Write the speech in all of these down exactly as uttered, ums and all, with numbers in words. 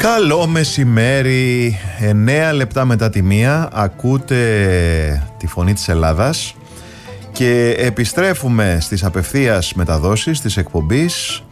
Καλό μεσημέρι, εννέα λεπτά μετά τη μία ακούτε τη φωνή της Ελλάδας και επιστρέφουμε στις απευθείας μεταδόσεις της εκπομπής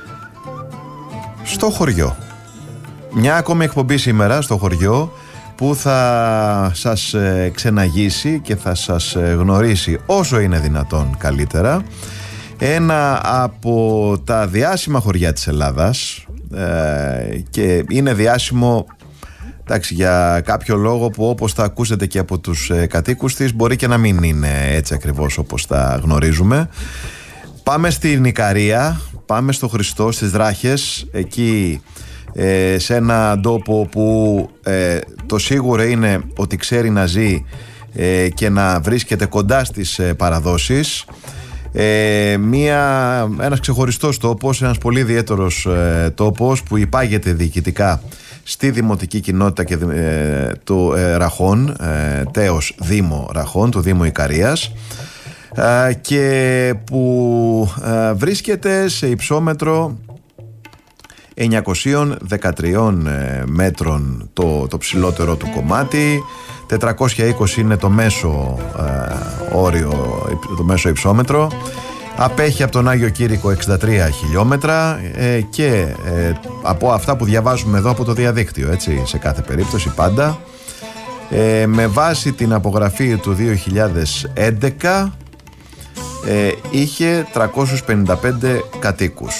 στο χωριό. Μια ακόμη εκπομπή σήμερα στο χωριό που θα σας ξεναγήσει και θα σας γνωρίσει όσο είναι δυνατόν καλύτερα ένα από τα διάσημα χωριά της Ελλάδας. Ε, και είναι διάσημο, εντάξει, για κάποιο λόγο που όπως θα ακούσετε και από τους ε, κατοίκους της μπορεί και να μην είναι έτσι ακριβώς όπως τα γνωρίζουμε. Πάμε στην Ικαρία, πάμε στο Χριστό, στις Δράχες, εκεί ε, σε ένα τόπο που ε, το σίγουρο είναι ότι ξέρει να ζει ε, και να βρίσκεται κοντά στις ε, παραδόσεις. Ε, μια, ένας ξεχωριστός τόπος, ένας πολύ ιδιαίτερος ε, τόπος που υπάγεται διοικητικά στη Δημοτική Κοινότητα και, ε, του ε, Ραχών, ε, τέος Δήμο Ραχών, του Δήμου Ικαρίας, ε, και που ε, βρίσκεται σε υψόμετρο εννιακόσια δεκατρία ε, μέτρων το, το ψηλότερο του κομμάτι, τετρακόσια είκοσι είναι το μέσο ε, όριο, το μέσο υψόμετρο. Απέχει από τον Άγιο Κήρυκο εξήντα τρία χιλιόμετρα ε, και ε, από αυτά που διαβάζουμε εδώ από το διαδίκτυο, έτσι, σε κάθε περίπτωση πάντα, ε, με βάση την απογραφή του δύο χιλιάδες έντεκα ε, είχε τριακόσιους πενήντα πέντε κατοίκους.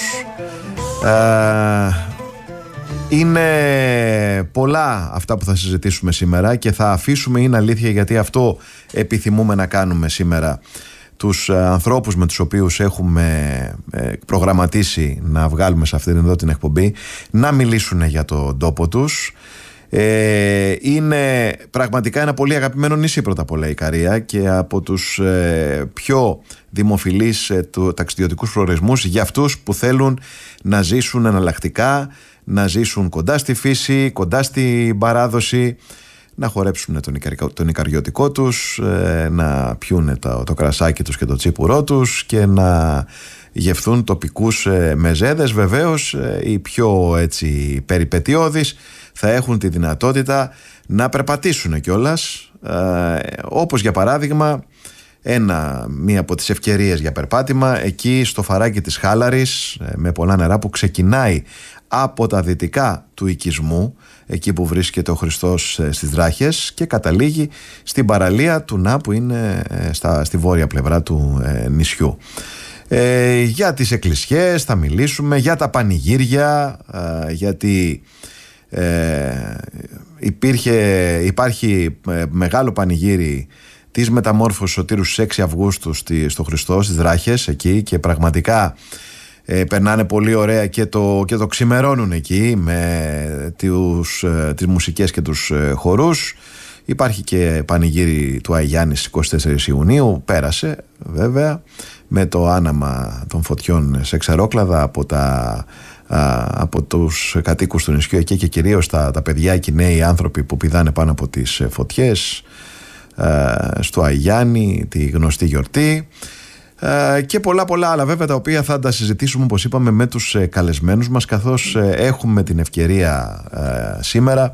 ε, Είναι πολλά αυτά που θα συζητήσουμε σήμερα και θα αφήσουμε, είναι αλήθεια, γιατί αυτό επιθυμούμε να κάνουμε σήμερα, τους ανθρώπους με τους οποίους έχουμε προγραμματίσει να βγάλουμε σε αυτήν εδώ την εκπομπή να μιλήσουν για τον τόπο τους. Ε, είναι πραγματικά ένα πολύ αγαπημένο νησί πρώτα απ' όλα η Ικαρία και από τους ε, πιο δημοφιλείς ε, του, ταξιδιωτικούς προορισμούς για αυτούς που θέλουν να ζήσουν εναλλακτικά, να ζήσουν κοντά στη φύση, κοντά στην παράδοση, να χορέψουν τον, ικαρικό, τον ικαριωτικό τους, ε, να πιούνε το, το κρασάκι τους και το τσίπουρό τους και να γευθούν τοπικούς ε, μεζέδες. Βεβαίως ε, οι πιο έτσι περιπετειώδεις θα έχουν τη δυνατότητα να περπατήσουν κιόλας, ε, όπως για παράδειγμα ένα, μία από τις ευκαιρίες για περπάτημα εκεί στο φαράκι της Χάλαρης, ε, με πολλά νερά, που ξεκινάει από τα δυτικά του οικισμού, εκεί που βρίσκεται ο Χριστός ε, στις Δράχες, και καταλήγει στην παραλία του Να, που είναι ε, στα, στη βόρεια πλευρά του ε, νησιού. Ε, για τις εκκλησιές θα μιλήσουμε, για τα πανηγύρια, ε, γιατί ε, υπήρχε, υπάρχει ε, μεγάλο πανηγύρι της μεταμόρφωσης Σωτήρου στις έξι Αυγούστου στη, στο Χριστό, στις Δράχες εκεί, και πραγματικά ε, περνάνε πολύ ωραία και το, και το ξημερώνουν εκεί με τους, ε, τις μουσικές και τους ε, χορούς. Υπάρχει και πανηγύρι του Αγιάννη στις εικοστή τέταρτη Ιουνίου, πέρασε βέβαια, με το άναμα των φωτιών σε Ξερόκλαδα από, τα, α, από τους κατοίκους του νησιού εκεί, και κυρίως τα, τα παιδιά και οι νέοι άνθρωποι που πηδάνε πάνω από τις φωτιές α, στο Αγιάννη, τη γνωστή γιορτή, α, και πολλά πολλά άλλα βέβαια, τα οποία θα τα συζητήσουμε, όπως είπαμε, με τους καλεσμένους μας, καθώς έχουμε την ευκαιρία α, σήμερα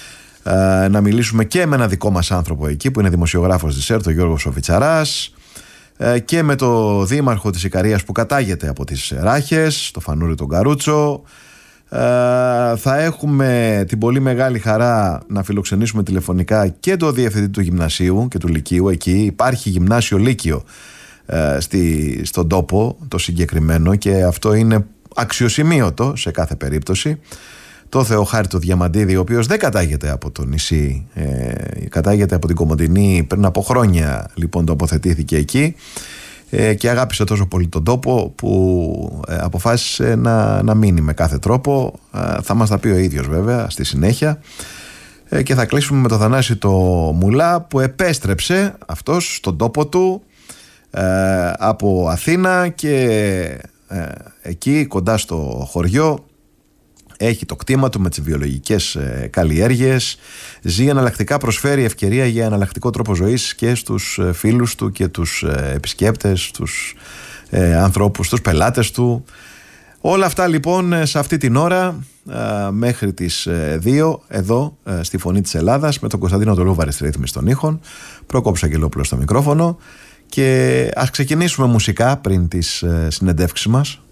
α, να μιλήσουμε και με ένα δικό μας άνθρωπο εκεί, που είναι δημοσιογράφος της ΕΡΤ, ο Γιώργος ο Βιτσαράς, και με το δήμαρχο της Ικαρίας που κατάγεται από τις Ράχες, το Φανούρη τον Καρούτσο. Ε, θα έχουμε την πολύ μεγάλη χαρά να φιλοξενήσουμε τηλεφωνικά και το διευθυντή του γυμνασίου και του λυκείου. Εκεί υπάρχει γυμνάσιο λύκειο ε, στη, στον τόπο το συγκεκριμένο, και αυτό είναι αξιοσημείωτο σε κάθε περίπτωση. Το Θεοχάρητο Διαμαντίδη, ο οποίος δεν κατάγεται από το νησί, ε, κατάγεται από την Κομοτηνή, πριν από χρόνια λοιπόν τοποθετήθηκε εκεί, ε, και αγάπησε τόσο πολύ τον τόπο που ε, αποφάσισε να, να μείνει με κάθε τρόπο. Ε, θα μας τα πει ο ίδιος βέβαια στη συνέχεια, ε, και θα κλείσουμε με τον Θανάση το Μουλά, που επέστρεψε αυτός στον τόπο του ε, από Αθήνα, και ε, εκεί κοντά στο χωριό έχει το κτήμα του με τις βιολογικές ε, καλλιέργειες, ζει εναλλακτικά, προσφέρει ευκαιρία για εναλλακτικό τρόπο ζωής και στους ε, φίλους του και τους ε, επισκέπτες, τους ε, ανθρώπους, τους πελάτες του. Όλα αυτά λοιπόν σε αυτή την ώρα μέχρι τις δύο εδώ στη Φωνή της Ελλάδας, με τον Κωνσταντίνο Τολούβαρη στη ρύθμιση των ήχων, Προκόπης Αγγελόπουλος στο μικρόφωνο. Και ας ξεκινήσουμε μουσικά πριν τις συνεντεύξεις μας.